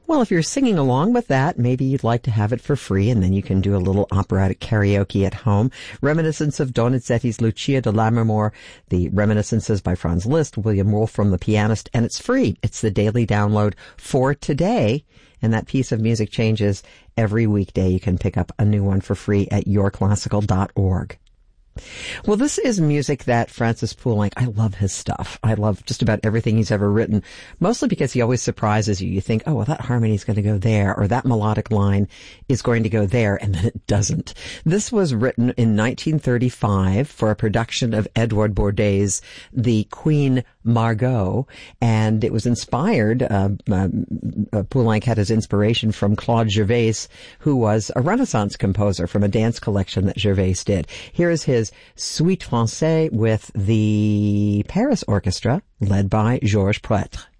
Well, if you're singing along with that, maybe you'd like to have it for free, and then you can do a little operatic karaoke at home. Reminiscence of Donizetti's Lucia di Lammermoor, the Reminiscences by Franz Liszt, William Wolfram, the pianist, and it's free. It's the daily download for today, and that piece of music changes every weekday. You can pick up a new one for free at yourclassical.org. Well, this is music that Francis Poulenc, I love his stuff. I love just about everything he's ever written, mostly because he always surprises you. You think, oh, well, that harmony is going to go there, or that melodic line is going to go there, and then it doesn't. This was written in 1935 for a production of Edouard Bourdais' The Queen Margot, and it was inspired, Poulenc had his inspiration from Claude Gervais, who was a Renaissance composer from a dance collection that Gervais did. Here is his Suite Française with the Paris Orchestra, led by Georges Prêtre.